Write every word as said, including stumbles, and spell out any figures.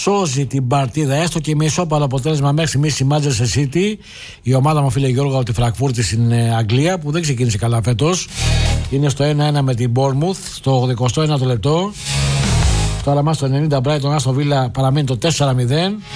σώζει την παρτίδα, έστω και με ισόπαλο αποτέλεσμα μέχρι στιγμής η Manchester City. Η ομάδα μου, φίλε Γιώργο, από τη Φραγκφούρτη στην Αγγλία, που δεν ξεκίνησε καλά φέτος. Είναι στο ένα ένα με την Bournemouth, στο εικοστό ένατο λεπτό. Τώρα μας στο ενενήντα Brighton Aston Villa παραμένει το τέσσερα μηδέν.